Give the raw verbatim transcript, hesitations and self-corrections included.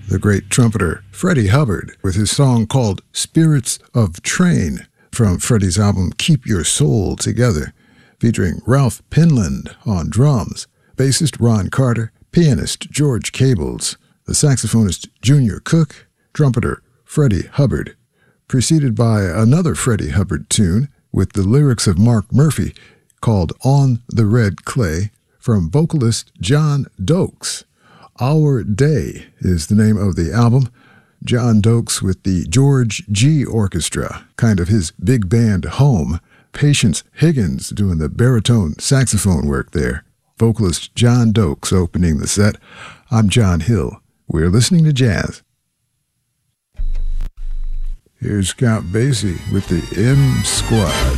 the great trumpeter Freddie Hubbard with his song called Spirits of Train from Freddie's album Keep Your Soul Together, featuring Ralph Penland on drums, bassist Ron Carter, pianist George Cables, the saxophonist Junior Cook, trumpeter Freddie Hubbard, preceded by another Freddie Hubbard tune with the lyrics of Mark Murphy called On the Red Clay from vocalist John Dokes. Our Day is the name of the album. John Dokes with the George G. Orchestra, kind of his big band home. Patience Higgins doing the baritone saxophone work there. Vocalist John Dokes opening the set. I'm John Hill. We're listening to jazz. Here's Count Basie with the M Squad.